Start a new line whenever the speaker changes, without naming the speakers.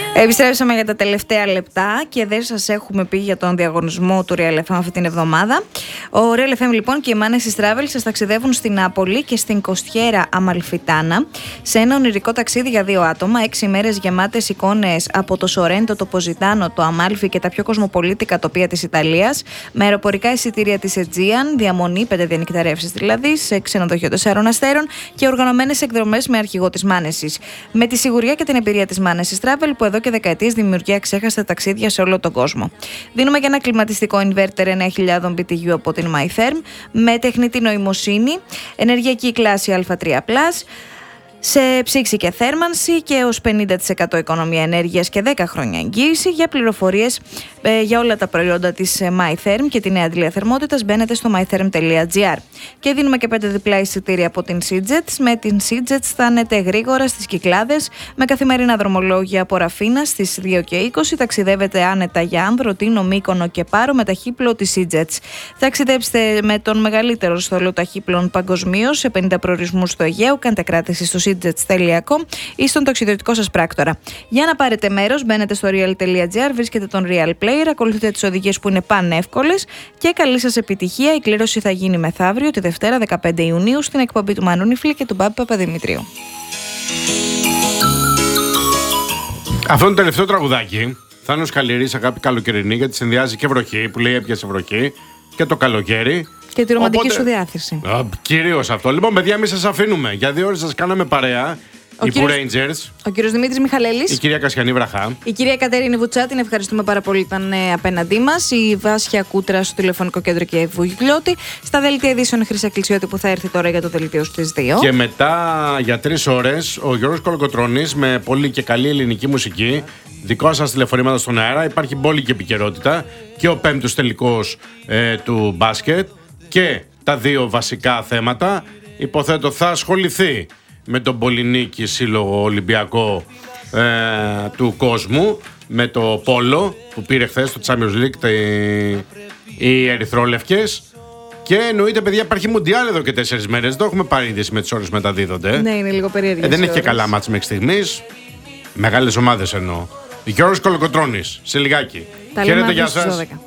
Επιστρέψαμε για τα τελευταία λεπτά και δεν σας έχουμε πει για τον διαγωνισμό του Real FM αυτή την εβδομάδα. Ο Real FM λοιπόν και οι Manesis Travel σας ταξιδεύουν στην Νάπολη και στην Κοστιέρα Αμαλφιτάνα σε ένα ονειρικό ταξίδι για 2 άτομα, 6 ημέρες γεμάτες εικόνες από το Σορέντο, το Ποζιτάνο, το Αμάλφι και τα πιο κοσμοπολίτικα τοπία της Ιταλίας, με αεροπορικά εισιτήρια της Aegean, διαμονή 5 διανυκτερεύσεις δηλαδή, σε ξενοδοχείο 4 αστέρων και οργανωμένες εκδρομές με αρχηγό της Manesis. Με τη σιγουριά και την εμπειρία της Manesis Travel που εδώ και δεκαετίες δημιουργεί αξέχαστα ταξίδια σε όλο τον κόσμο. Δίνουμε και ένα κλιματιστικό inverter 9.000 BTU από την MyTherm με τεχνητή νοημοσύνη, ενεργειακή κλάση Α3+, σε ψήξη και θέρμανση και ως 50% οικονομία ενέργειας και 10 χρόνια εγγύηση. Για πληροφορίες για όλα τα προϊόντα της MyTherm και τη νέα αντλία θερμότητας μπαίνετε στο mytherm.gr. Και δίνουμε και 5 διπλά εισιτήρια από την SeaJets. Με την SeaJets θα ανέτε γρήγορα στις Κυκλάδες με καθημερινά δρομολόγια από Ραφίνα στις 2 και 20. Ταξιδεύετε άνετα για Άνδρο, Τίνο, Μύκονο και Πάρο με ταχύπλο της SeaJets. Ταξιδέψτε με τον μεγαλύτερο στόλο ταχύπλων παγκοσμίως σε 50 προορισμούς στο Αιγαίο. Κάντε κράτηση στο seajets.com ή στον ταξιδιωτικό σας πράκτορα. Για να πάρετε μέρος, μπαίνετε στο real.gr, βρίσκετε τον Real Player, ακολουθείτε τις οδηγίες που είναι πανεύκολες και καλή σας επιτυχία. Η κλήρωση θα γίνει μεθαύριο, τη Δευτέρα 15 Ιουνίου, στην εκπομπή του Μανού Νιφλή και του Μπάμπη Παπαδημητρίου.
Αυτό είναι το τελευταίο τραγουδάκι. Θάνος Καλλιερής, αγάπη καλοκαιρινή, γιατί συνδυάζει και βροχή, που λέει έπιασε βροχή, και το καλοκαίρι.
Και τη ρομαντική σου διάθεση.
Κυρίως αυτό. Λοιπόν, παιδιά, εμείς σας αφήνουμε. Για 2 ώρες σας κάναμε παρέα. Οι Rangers.
Ο κύριος Δημήτρης Μιχαλέλης.
Η κυρία Κασιανή Βραχά.
Η κυρία Κατερίνη Βουτσά, την ευχαριστούμε πάρα πολύ, ήταν απέναντί μας. Η Βάσια Κούτρα στο τηλεφωνικό κέντρο και η Βουγικλώτη. Στα δελτία ειδήσεων Χρυσά Κλεισιώτη που θα έρθει τώρα για το δελτίο στις 2.
Και μετά για 3 ώρες ο Γιώργος Κολοκοτρώνης με πολύ και καλή ελληνική μουσική. Δικό σας τηλεφωνήματα στον αέρα. Υπάρχει μπόλικη επικαιρότητα και ο 5ος τελικός του μπάσκετ. Και τα 2 βασικά θέματα. Υποθέτω θα ασχοληθεί με τον Πολυνίκη Σύλλογο Ολυμπιακό του κόσμου, με το Πόλο που πήρε χθες το Champions League οι ερυθρόλευκες. Και εννοείται, παιδιά, υπάρχει Μουντιάλ εδώ και 4 μέρες. Δεν έχουμε πάρει είδηση με τις ώρες που μεταδίδονται.
Ναι, είναι λίγο περίεργες.
Δεν έχει και καλά μάτς μέχρι στιγμής. Μεγάλες ομάδες εννοώ. Γιώργος Κολοκοτρώνης, σε λιγάκι.
Χαίρετε, γεια σας.